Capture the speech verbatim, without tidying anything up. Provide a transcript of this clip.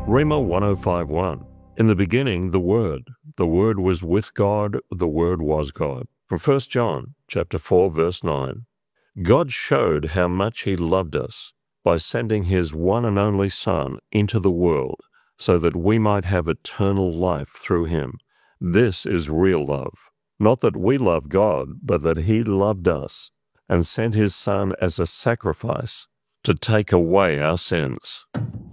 Rhema one oh five one. In the beginning, the Word. The Word was with God. The Word was God. From First John chapter four, verse nine. God showed how much he loved us by sending his one and only Son into the world so that we might have eternal life through him. This is real love. Not that we love God, but that he loved us and sent his Son as a sacrifice to take away our sins.